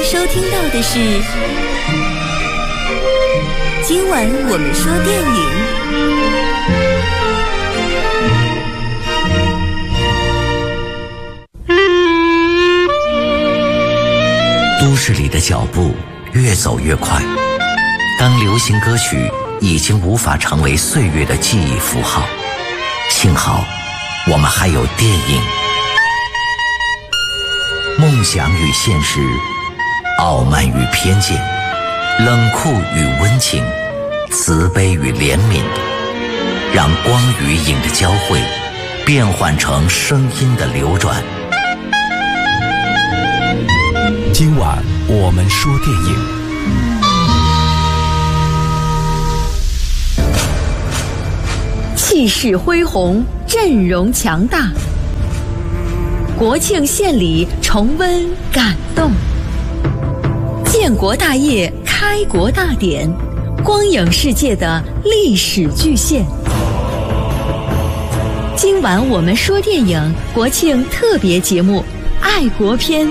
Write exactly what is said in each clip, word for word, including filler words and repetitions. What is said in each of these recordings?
收听到的是今晚我们说电影。都市里的脚步越走越快，当流行歌曲已经无法成为岁月的记忆符号，幸好我们还有电影。梦想与现实，傲慢与偏见，冷酷与温情，慈悲与怜悯，让光与影的交汇变换成声音的流转。 今晚我们说电影。 气势恢宏，阵容强大，国庆献礼重温感动，建国大业开国大典，光影世界的历史巨献。今晚我们说电影国庆特别节目《爱国篇》。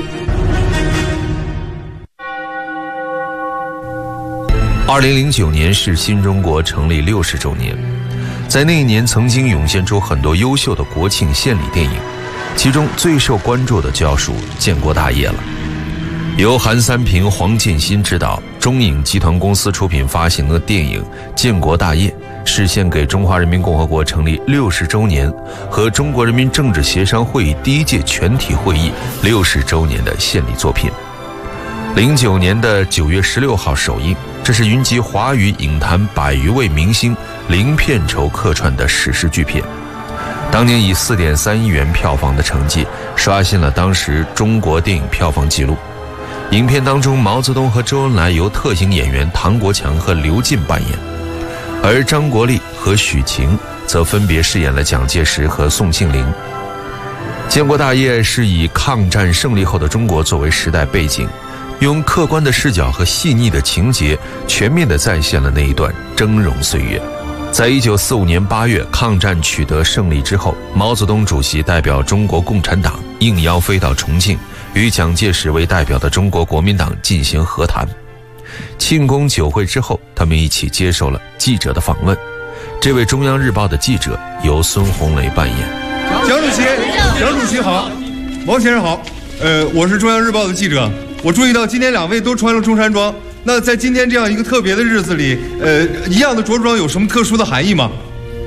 二零零九年是新中国成立六十周年，在那一年曾经涌现出很多优秀的国庆献礼电影，其中最受关注的就要数《建国大业》了。由韩三平、黄建新执导，中影集团公司出品发行的电影《建国大业》是献给中华人民共和国成立六十周年和中国人民政治协商会议第一届全体会议六十周年的献礼作品。零九年的九月十六号首映，这是云集华语影坛百余位明星零片酬客串的史诗巨片。当年以 四点三亿元票房的成绩刷新了当时中国电影票房纪录。影片当中，毛泽东和周恩来由特型演员唐国强和刘进扮演，而张国立和许晴则分别饰演了蒋介石和宋庆龄。建国大业是以抗战胜利后的中国作为时代背景，用客观的视角和细腻的情节全面地再现了那一段峥嵘岁月。在一九四五年八月抗战取得胜利之后，毛泽东主席代表中国共产党应邀飞到重庆，与蒋介石为代表的中国国民党进行和谈。庆功酒会之后，他们一起接受了记者的访问。这位中央日报的记者由孙红雷扮演。 蒋主席，蒋主席好，毛先生好，呃，我是中央日报的记者。我注意到今天两位都穿了中山装，那在今天这样一个特别的日子里，呃，一样的着装有什么特殊的含义吗？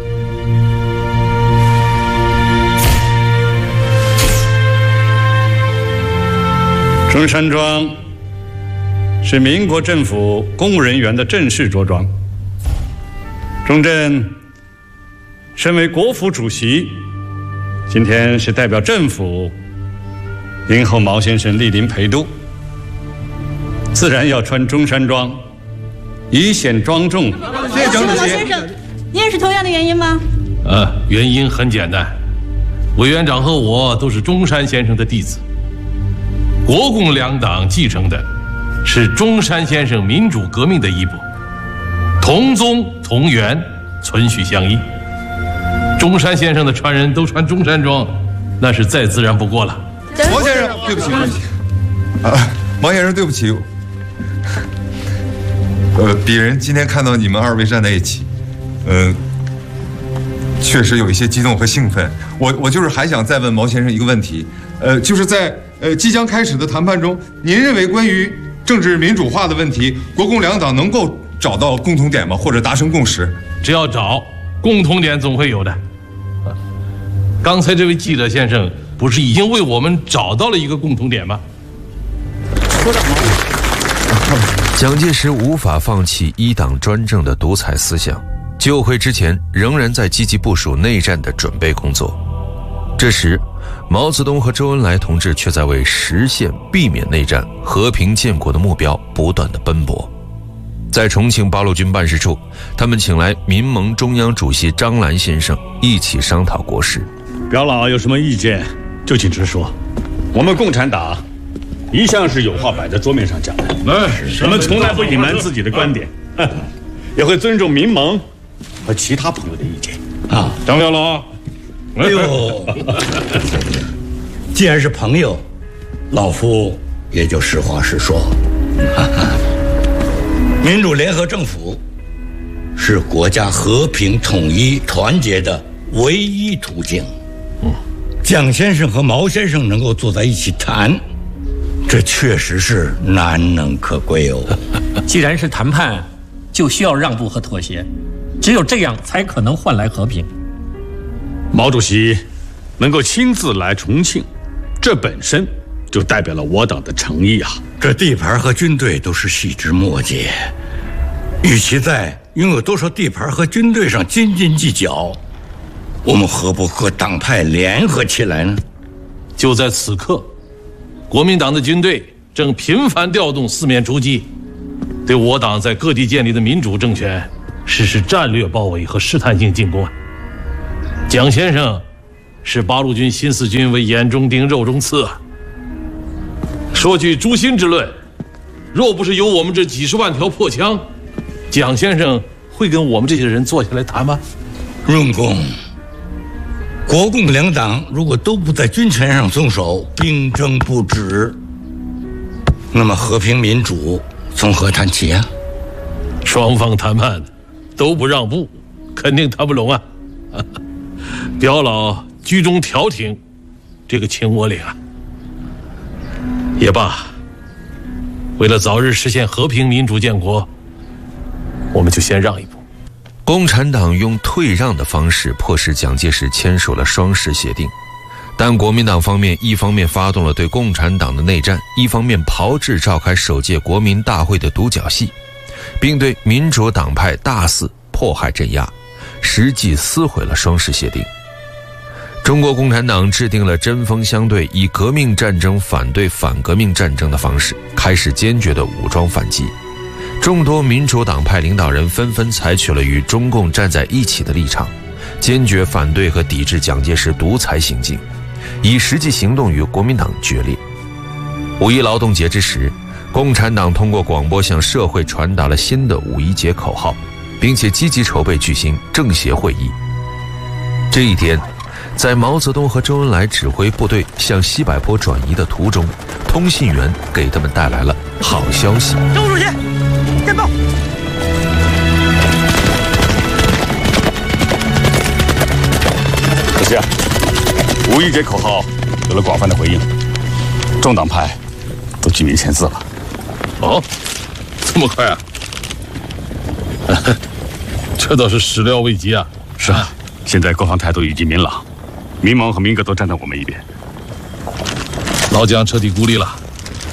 中山装是民国政府公务人员的正式着装。钟震身为国府主席，今天是代表政府迎候毛先生莅临陪都，自然要穿中山装，以显庄重。 谢谢蒋主席。 先生，您也是同样的原因吗？ 呃，原因很简单，委员长和我都是中山先生的弟子。国共两党继承的是中山先生民主革命的衣钵，同宗同源，存续相依。中山先生的传人都穿中山装，那是再自然不过了。 毛先生，对不起，对不起，啊，毛先生，对不起。呃，鄙人今天看到你们二位站在一起，呃，确实有一些激动和兴奋。我我就是还想再问毛先生一个问题，呃，就是在呃即将开始的谈判中，您认为关于政治民主化的问题，国共两党能够找到共同点吗？或者达成共识？ 只要找，共同点总会有的。刚才这位记者先生不是已经为我们找到了一个共同点吗？ 蒋介石无法放弃一党专政的独裁思想，就会之前仍然在积极部署内战的准备工作。这时，毛泽东和周恩来同志却在为实现避免内战、和平建国的目标不断地奔波。在重庆八路军办事处，他们请来民盟中央主席张澜先生一起商讨国事。 表老有什么意见就请直说，我们共产党一向是有话摆在桌面上讲的，我们从来不隐瞒自己的观点，也会尊重民盟和其他朋友的意见啊。张表老， 哎呦，既然是朋友，老夫也就实话实说。民主联合政府是国家和平统一团结的唯一途径。嗯，蒋先生和毛先生能够坐在一起谈，这确实是难能可贵哦。 既然是谈判，就需要让步和妥协，只有这样才可能换来和平。 毛主席能够亲自来重庆，这本身就代表了我党的诚意啊！ 这地盘和军队都是细枝末节，与其在拥有多少地盘和军队上斤斤计较，我们何不和党派联合起来呢？ 就在此刻，国民党的军队正频繁调动四面出击，对我党在各地建立的民主政权实施战略包围和试探性进攻啊！蒋先生视八路军新四军为眼中钉、肉中刺啊！说句诛心之论，若不是有我们这几十万条破枪，蒋先生会跟我们这些人坐下来谈吗？ 润公，国共两党如果都不在军权上松手，兵争不止，那么和平民主从何谈起啊？ 双方谈判都不让步，肯定谈不拢啊！表老居中调停，这个情我领啊。也罢，为了早日实现和平民主建国，我们就先让一步。 共产党用退让的方式迫使蒋介石签署了双十协定，但国民党方面一方面发动了对共产党的内战，一方面炮制召开首届国民大会的独角戏，并对民主党派大肆迫害镇压，实际撕毁了双十协定。中国共产党制定了针锋相对，以革命战争反对反革命战争的方式，开始坚决的武装反击。众多民主党派领导人纷纷采取了与中共站在一起的立场，坚决反对和抵制蒋介石独裁行径，以实际行动与国民党决裂。五一劳动节之时，共产党通过广播向社会传达了新的五一节口号，并且积极筹备举行政协会议。这一天，在毛泽东和周恩来指挥部队向西柏坡转移的途中，通信员给他们带来了好消息。 周主席，电报！ 主席啊，五一节口号有了广泛的回应，众党派都举名签字了。 哦，这么快啊？这倒是始料未及啊！ 是啊，现在各方态度已经明朗。民盟和民革都站在我们一边， 老蒋彻底孤立了。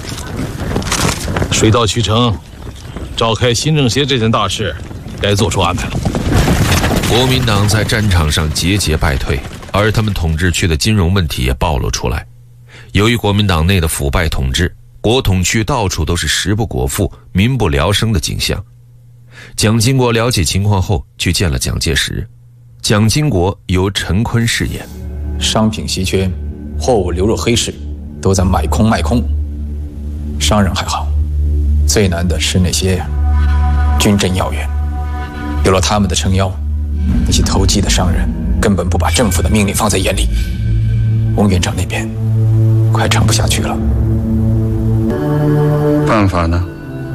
水到渠成，召开新政协这件大事，该做出安排了。 国民党在战场上节节败退，而他们统治区的金融问题也暴露出来。由于国民党内的腐败统治，国统区到处都是食不果腹、民不聊生的景象。蒋经国了解情况后，去见了蒋介石。蒋经国由陈坤饰演。 商品稀缺，货物流入黑市，都在买空卖空。商人还好，最难的是那些军政要员。有了他们的撑腰，那些投机的商人根本不把政府的命令放在眼里。翁院长那边快撑不下去了。 办法呢？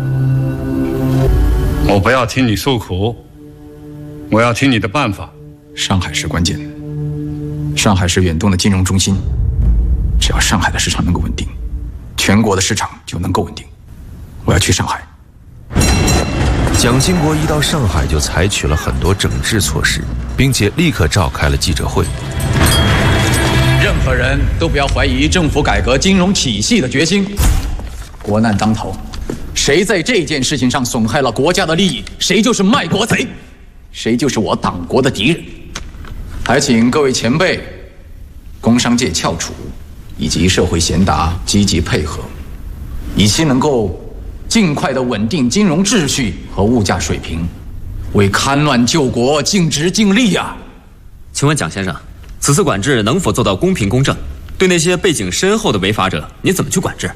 我不要听你诉苦，我要听你的办法。 上海是关键。上海是远东的金融中心，只要上海的市场能够稳定，全国的市场就能够稳定。我要去上海。 蒋经国一到上海就采取了很多整治措施，并且立刻召开了记者会。 任何人都不要怀疑政府改革金融体系的决心。国难当头，谁在这件事情上损害了国家的利益，谁就是卖国贼，谁就是我党国的敌人。还请各位前辈、工商界翘楚以及社会贤达积极配合，以期能够尽快的稳定金融秩序和物价水平，为戡乱救国尽职尽力啊！ 请问蒋先生，此次管制能否做到公平公正？对那些背景深厚的违法者，你怎么去管制？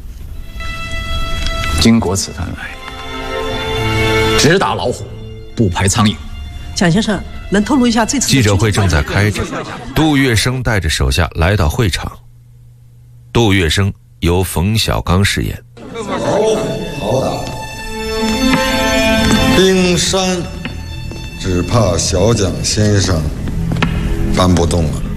经过此番来，只打老虎，不排苍蝇。 蒋先生，能透露一下这次记者会正在开着，杜月笙带着手下来到会场。杜月笙由冯小刚饰演。 好好打，冰山只怕小蒋先生搬不动了。